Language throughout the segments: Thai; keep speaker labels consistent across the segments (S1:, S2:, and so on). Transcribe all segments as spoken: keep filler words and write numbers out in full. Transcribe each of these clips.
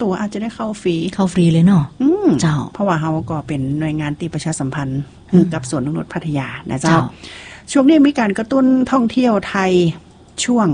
S1: ตั๋วอาจจะได้เข้าฟรี
S2: เข้าฟรีเลยเนาะเจ้า
S1: เพราะว่าเขาก็เป็นหน่วยงานที่ประชาสัมพันธ์กับสวนนกนุชพัทยานะเจ้าช่วงนี้มีการกระตุ้นท่องเที่ยวไทยช่วง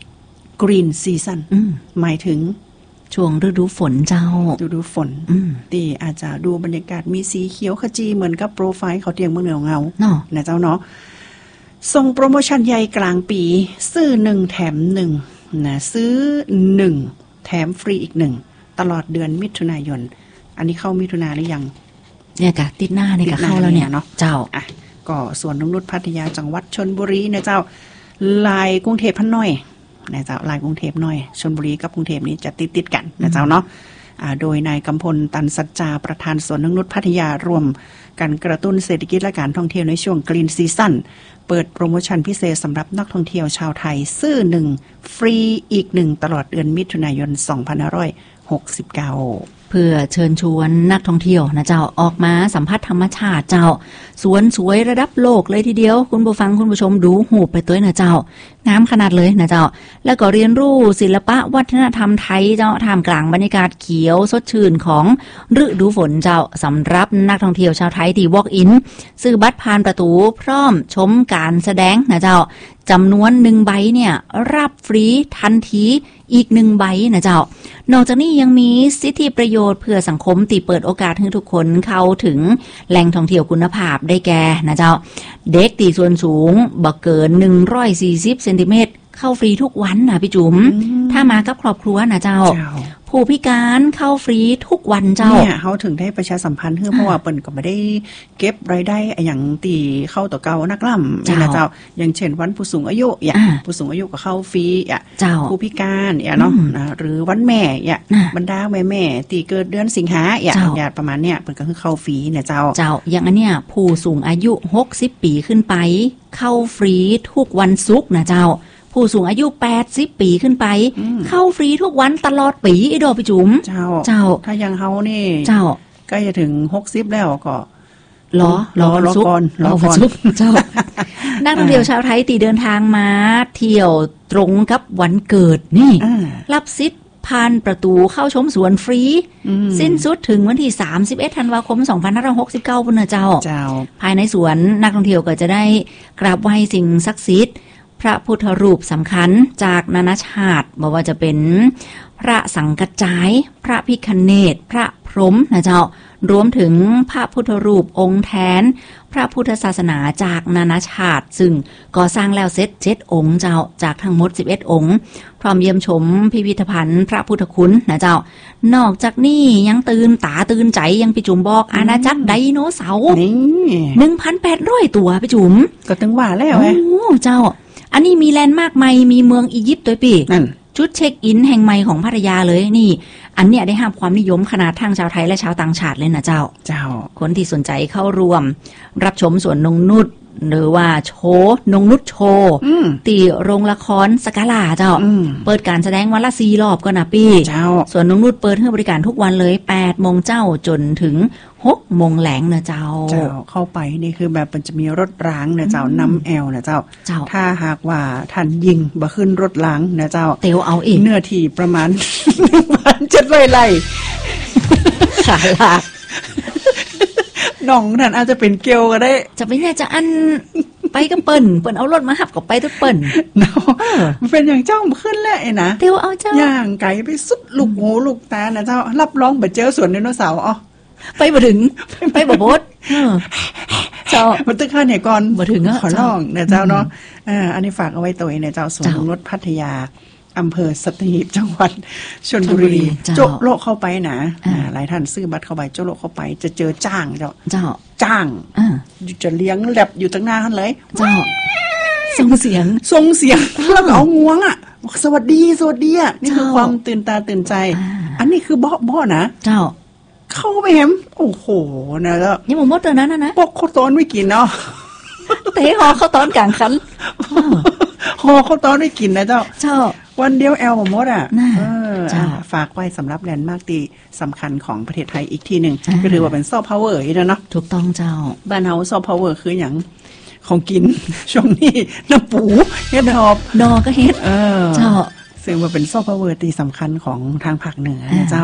S1: Green Season หมายถึง
S2: ช่วงฤดูฝนเจ้า
S1: ฤดูฝนที่อาจจะดูบรรยากาศมีสีเขียวขจีเหมือนกับโปรไฟล์เขาเตียงเมืองเหนือเงานะเจ้าเนาะส่งโปรโมชั่นใหญ่กลางปีซื้อหนึ่งแถมหนึ่งนะซื้อหนึ่งแถมฟรีอีกหนึ่งตลอดเดือนมิถุนายนอันนี้เข้ามิถุนาหรือยัง
S2: เนี่ยกะติดหน้าเนี่ยกะเข้าแล้วเนี่ยเนาะเจ้า
S1: อ่ะก็สวนนกนุชพัทยาจังหวัดชลบุรีนะเจ้าลายกรุงเทพพันน้อยนะเจ้าลายกรุงเทพน้อยชลบุรีกับกรุงเทพนี้จะติดติดกันนะเจ้าเนาะอ่าโดยนายกำพลตันสัจจาประธานสวนนกนุชพัทยารวมกันกระตุ้นเศรษฐกิจและการท่องเที่ยวในช่วง Green Season เปิดโปรโมชั่นพิเศษสำหรับนักท่องเที่ยวชาวไทยซื้อหนึ่งฟรีอีกหนึ่งตลอดเดือนมิถุนายนสองพันห้าร้อยหกสิบเก้า
S2: เพื่อเชิญชวนนักท่องเที่ยวนะเจ้าออกมาสัมผัสธรรมชาติเจ้าสวนสวยระดับโลกเลยทีเดียวคุณผู้ฟังคุณผู้ชมดูหูไปตัวนะเจ้างามขนาดเลยนะเจ้าแล้วก็เรียนรู้ศิลปะวัฒนธรรมไทยเจ้าท่ามกลางบรรยากาศเขียวสดชื่นของฤดูฝนเจ้าสำหรับนักท่องเที่ยวชาวไทยที่ walk in ซื้อบัตรผ่านประตูพร้อมชมการแสดงนะเจ้าจำนวนหนึ่งใบเนี่ยรับฟรีทันทีอีกหนึ่งใบนะเจ้านอกจากนี้ยังมีสิทธิประโยชน์เพื่อสังคมที่เปิดโอกาสให้ทุกคนเข้าถึงแหล่งท่องเที่ยวคุณภาพได้แก่นะเจ้าเด็กที่ส่วนสูงบ่เกินหนึ่งร้อยสี่สิบเซนติเมตรเข้าฟรีทุกวันนะพี่จุ๋มถ้ามากับครอบครัวนะเจ้าผู้พิการเข้าฟรีทุกวันเจ้า
S1: เนี่ยเขาถึงได้ประชาสัมพันธ์เพราะว่าเปิ้นก็ไม่ได้เก็บรายได้อย่างตีเข้าต่อเก่านักล่ำนะเจ้าอย่างเช่นวันผู้สูงอายุอย่างผู้สูงอายุก็เข้าฟรีอ่ะผู้พิการอย่างเนาะหรือวันแม่อย่างบรรดาแม่แม่ตีเกิดเดือนสิงหาอย่างอย่างประมาณเนี้ยเปิ้นก็คือเข้าฟรีเนี่ยเจ้า
S2: เจ้าอย่างอันเนี้ยผู้สูงอายุหกสิบปีขึ้นไปเข้าฟรีทุกวันศุกร์นะเจ้าผู้สูงอายุแปดสิบปีขึ้นไปเข้าฟรีทุกวันตลอดปีอีดอกพี่จุ๋ม
S1: เจ้าเจ้าถ้ายังเฮานี่
S2: เจ้า
S1: ใกล้จะถึงหกสิบแล้วก็
S2: รอรอรอก่อนรอก่อนเจ้านักท่องเที่ยวชาวไทยที่เดินทางมาเที่ยวตรงกับวันเกิดนี่รับสิทธิ์ผ่านประตูเข้าชมสวนฟรีสิ้นสุดถึงวันที่สามสิบเอ็ดธันวาคมสองพันห้าร้อยหกสิบเก้าพุ่นน่ะเจ้าภายในสวนนักท่องเที่ยวก็จะได้กราบไหว้สิ่งศักดิ์สิทธิ์พระพุทธรูปสำคัญจากนานาชาติบอกว่าจะเป็นพระสังกัจจายพระพิฆเนศพระพรหมนะเจ้ารวมถึงพระพุทธรูปองค์แทนพระพุทธศาสนาจากนานาชาติซึ่งก่อสร้างแล้วเสร็จเจ็ดองค์เจ้าจากทั้งหมดสิบเอ็ดองค์พร้อมเยี่ยมชมพิพิธภัณฑ์พระพุทธคุณนะเจ้านอกจากนี้ยังตื่นตาตื่นใจยังพี่จุ๋มบอกอาณาจักรไดโนเสาร์ หนึ่งพันแปดร้อย ตัวพี่จุ๋ม
S1: ก็ถึงว่าแล้วไง
S2: โอ้เจ้าอันนี้มีแลนด์มาร์คใหม่มีเมืองอียิปต์ด้วยพี่จุดเช็คอินแห่งใหม่ของพัทยาเลยนี่อันเนี้ยได้รับความนิยมขนาดทั้งชาวไทยและชาวต่างชาติเลยนะเจ้า
S1: เจ้า
S2: คนที่สนใจเข้ารวมรับชมสวนนงนุชหรือว่าโชว์นงนุชโชว์ตีโรงละครสกาลาเจ้าเปิดการแสดงวันละสี่รอบก็นะพี่
S1: เจ้า
S2: ส่วนนงนุชเปิดให้บริการทุกวันเลยแปดโมงเจ้าจนถึงหกโมงแหลงนะเจ้า
S1: เจ้าเข้าไปนี่คือแบบมันจะมีรถล้างนะเจ้านำแอลนะเจ้าถ้าหากว่าท่านยิงบ่ขึ้นรถล้างนะเจ้า
S2: เตียวเอาเอง
S1: เนื้อที่ประมาณ หนึ่งพันเจ็ดร้อย ไร่
S2: ขาลาก
S1: น้องนั่นอาจจะเป็นเกลียวก็ได้
S2: จะไปเนี่ยจะอันไปก็เปิ้นเปิ้นเอารถมาหับกับไปทุกเปิ้น
S1: เนาะมันเป็นอย่างเจ้าขึ้นแล้วไอ้นะ
S2: เตียวเอาเจ้า
S1: ย่างไก่ไปสุดลูกหูลูกตานะเจ้ารับรองบ่เจอสวนไดโนเสาร์อ๋อ
S2: ไปบ่ถึงไปบ่บดเจ้า
S1: บ่ตึกค่าเนี่ยก่อน
S2: บ่ถึง
S1: ขอร้องนะเจ้าเนาะอ่าอันนี้ฝากเอาไว้ตัวเองเนี่ยเจ้าสวนนกนุชพัทยาอำเภอสัตหีบจังหวัดชลบุรีโจโลกเข้าไปนะหลายท่านซื้อบัตรเข้าไปโจโลกเข้าไปจะเจอจ้างเจ้า
S2: เจ้า
S1: จ้างจะเลี้ยงแลบอยู่ตั้งหน้าท่านเลย
S2: เจ้าส่งเสียง
S1: ส่งเสียงแล้วก็เอางวงอ่ะสวัสดีสวัสดีอ่ะนี่คือความตื่นตาตื่นใจอันนี้คือบ่บ่นะ
S2: เจ้า
S1: เข้าไปเห็นโอ้โหนะแล้ว
S2: นี่หมูมดตัวนั้นนะ
S1: ปกข้าวต้นไม่กินเนาะ
S2: เตะหอข้าวต้นกลางคัน
S1: หอข้าวต้นไม่กินนะเจ้า
S2: เจ้า
S1: วันเดียวแอลหมูมดอ่ะเออฝากไว้สำหรับแลนด์มาร์คที่สำคัญของประเทศไทยอีกที่หนึ่งก็ถือว่าเป็นซอฟต์พาวเวอร์นะเนาะ
S2: ถูกต้องเจ้า
S1: บ้านเฮาซอฟต์พาวเวอร์คืออย่างของกินช่วงนี้น้ำปูเฮ็ดหอบ
S2: ดอก็เฮ็ด
S1: เออ
S2: เจ้า
S1: ซึ่งว่าเป็นซอฟต์พาวเวอร์ที่สำคัญของทางภาคเหนือเจ้า